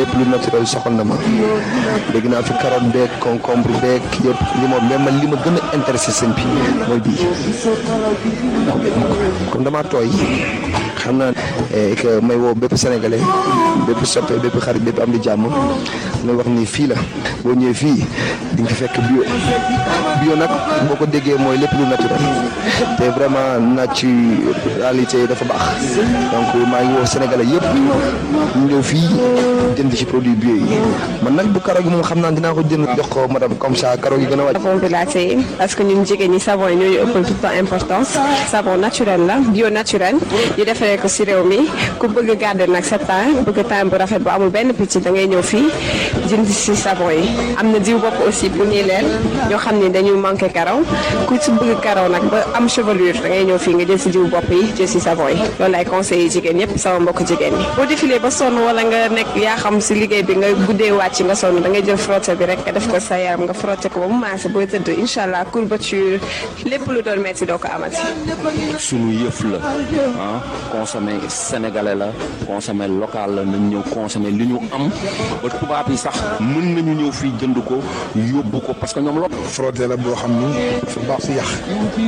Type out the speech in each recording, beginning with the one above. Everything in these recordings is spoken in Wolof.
lépp lu naturel soxal na ma dégg naa fi carotte beeg concombre beeg yëpp li ma même li ma gën a intéressé sëñ bi mooy bii comme damaa tooy xam naa que may woo bépp sénégalais bépp soppe bépp xarit bépp am di jàmm la wax ni fii la boo ñëwee fii di nga fekk bio nag boo ko déggee mooy lépp lu naturel te vraiment naturalité dafa baax donc maa ngi woo sénégalais yëpp ñu ñëw fii jënd ci produit bio yi man nag bu karo gi moom xam naa dinaa ko jënd jox ko madame comme ça karo gi gën a wàcc. savon bi laa téye parce que ñun jigéen ñi savon yi ñooñu ëppal tout le temps importance savon naturel la bio naturel ñu defaree ko si réew mi ku bëgg garder nag sa teint bëgg teint bu rafet bu amul benn picc da ngay ñëw fii jënd si savon yi am na diw bopp aussi pour ñuy leen ñoo xam ne dañu manqué karaw ku si bëgg karaw nag ba am chevelure da ngay ñëw fii nga jël si diw bopp yi jël si savon yi loolu lay conseillé jigéen yëpp sama mbokk jigéen ñi boo défilé ba sonn wala nga nekk yaa xam si liggéey bi nga guddee wàcc nga sonn da ngay jël frotté bi rek nga def ko sa yaram nga frotté ko ba mu maase booy tëdd incha allah courbature lépp lu doon metti doo ko amati. sunu yëf la consommer sénégalais la consommer local la nañ ñëw consommer li ñu am ba tubaab yi sax mën nañu ñëw fii jënd ko yóbbu ko parce que ñoom lo frotté la boo xam ni dafa baax si yàq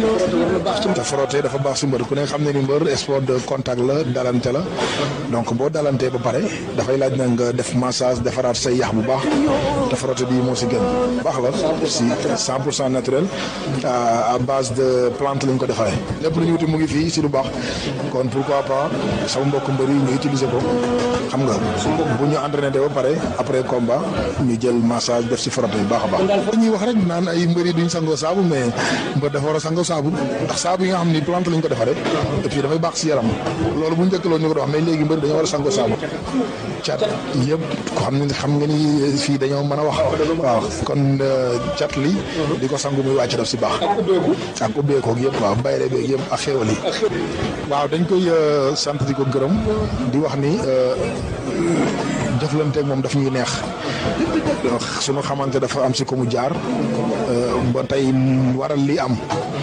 te frotté dafa baax si mbër ku ne xam ne ni mbër sport de contact la dalante la donc boo dalantee ba pare dafay laaj na nga def massage defaraat say yax bu baax te frotté bi moo si gën baax la si 100% naturel à base de plante lañ ko defaree lépp lu ñu wuti mu ngi fii si lu baax kon pourquoi pas sama mbokk mbër yi ñu utiliser ko xam nga bu ñu entraîné ba pare après combat ñu jël massage def si frotté bu baax a baax. dañuy wax rek naan ay mbër yi duñ sangoo saabu mais mbër dafa war a sangoo saabu ndax saabu yi nga xam ni plante lañ ko defaree et puis dafay baax si yaram loolu bu njëkk loolu ñu ko doon wax mais léegi mbër dañoo war a sangoo saabu cat yëpp ko xam nga ni fii dañoo mën a wax waaw kon cat li di ko sangu muy wàcc daf si baax ak ubbeekoog yëpp waaw bayre beeg yëpp ak xéwal yi waaw dañ koy sant di ko gërëm di wax ni jëflanteeg moom daf ñuy neex sunu xamante dafa am si ko mu jaar ba tey waral li am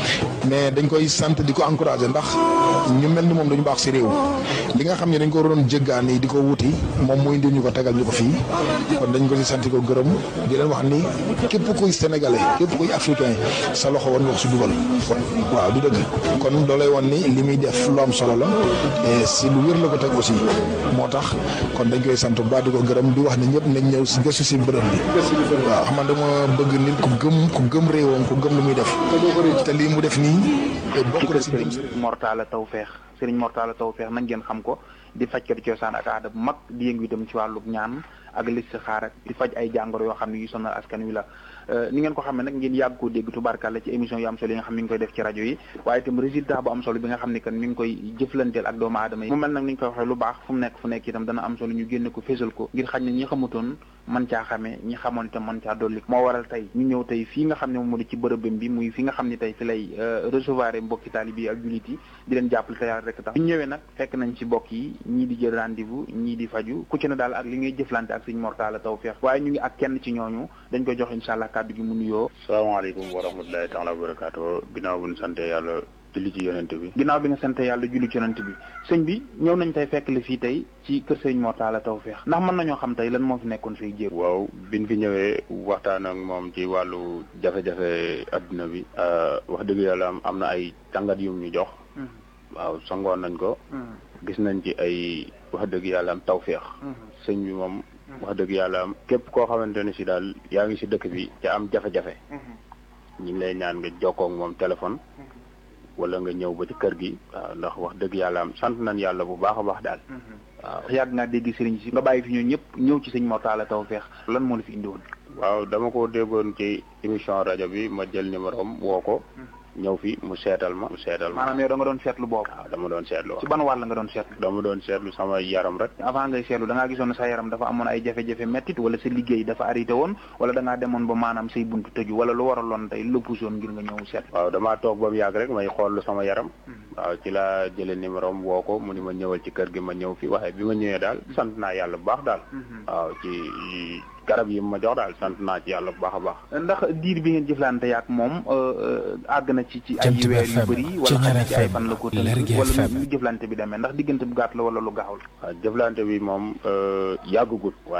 mais dañ koy sant di ko encouragé ndax ñu mel ni moom dañu baax si réew li nga xam ne dañ ko doon jéggaani di ko wuti moom muy indi ñu ko tegal ñu ko fii kon dañ ko si sant di ko gërëm di leen wax ni képp kuy sénégalais képp kuy africain sa loxo war nga ko si dugal waaw du dëgg kon doo lay woon ni li muy def lu am solo la et si lu wér la ko teg aussi moo tax kon dañ koy sant bu baax di ko gërëm di wax ne ñëpp nañ ñëw si gëstu si bërëb bi waaw xam nga dama bëgg nit ku gëm réewam ku gëm lu muy def te lii mu def nii bokk na si Mortalla Tawfekh Serigne Mortalla Tawfekh nag ngeen xam ko di fajkati cosaan ak aada bu mag di yëngu itam ci wàllu ñaan ak listixaar ak di faj ay jàngoro yoo xam ne yu sonal askan wi la ni ngeen ko xam ne nag ngeen yàgg koo dégg tubaarkàlla ci émission yu am solo yi nga xam ne mi ngi koy def ci rajo yi waaye itam résultat bu am solo bi nga xam ne kan mi ngi koy jëflanteel ak doomu aadama yi mu mel nag ni ñu koy waxee lu baax fu mu nekk itam dana am solo ñu génne ko fésal ko ngir xañ ne ñi xamutoon man caa xamee ñi xamoon itam man caa dolli moo waral tey ñu ñëw tey fii nga xam ne moom moo di ci bërëbam bi muy fi nga xam ne tey fi lay recevoir mbokki taalibe yi ak jullit yi di leen jàppale te yàlla rek tax ñu ñëwee nag fekk nañ ci mbokk yi ñii di jël rendez-vous ñii di faju ku ci ne daal ak li ngay jëflante ak Serigne Mortalla Tawfekh waaye ñu ngi ak kenn ci ñooñu dañ koy jox insha allah kàddu gi mu nuyoo. salaamaaleykum wa rahmatulahi taala wa barakaatu ginnaaw bu ñu sante yàlla julli ci yonent bi ginnaaw bi nga sante yàlla julli ci yonent bi sëñ bi ñëw nañ tey fekk la fii tey ci kër Serigne Mortalla Tawfekh ndax mën nañoo xam tey lan moo fi nekkoon fii jéeg waaw biñ fi ñëwee waxtaan ak moom ci wàllu jafe-jafe adduna bi wax dëgg yàlla am na ay tàngat yum ñu jox waaw sangoon nañ ko gis nañ ci ay wax dëgg yàlla am tawféex sëñ bi moom wax dëgg yàlla am képp koo xamante ne si daal yaa ngi si dëkk bi ca am jafe-jafe ñu ngi lay ñaan nga jokkoo ak moom téléphone wala nga ñëw ba ci kër gi waaw ndax wax dëgg yàlla am sant nañ yàlla bu baax a baax daal waaw yàgg ngaa dégg sëriñ si nga bàyyi fi ñoo ñëpp ñëw ci sëñ Mortalla Tawfekh lan moo la fi indiwoon waaw dama ko déggoon ci émission rajo bi ma jël numéro am woo ko ñëw fi mu seetal ma maanaam yow da nga doon seetlu boobu waaw dama doon seetlu ci ban wàll nga doon seetlu dama doon seetlu sama yaram rek avant ngay seetlu da ngaa gisoon ne sa yaram dafa amoon ay jafe-jafe mettit wala sa liggéey dafa arrêté woon wala da ngaa demoon ba maanaam say buntu tëju wala lu waraloon tey lu puusoon ngir nga ñëw seetlu waaw damaa toog ba mu yàgg rek may xool sama yaram waaw ci laa jëlee numéro am woo ko mu ni ma ñëwal ci kër gi ma ñëw fi waaye bi ma ñëwee daal sant naa yàlla bu baax daal waaw ci garab yi ma jox daal sant naa ci yàlla bu baax a baax ndax diir bi ngeen jëflante yaak moom àgg na ci ay weer yu bëri wala xam ci ay fan la ko tënk wala lu jëflante bi demee ndax diggante bu gàtt la wala lu gaaw la waaw jëflante bi moom yàggugul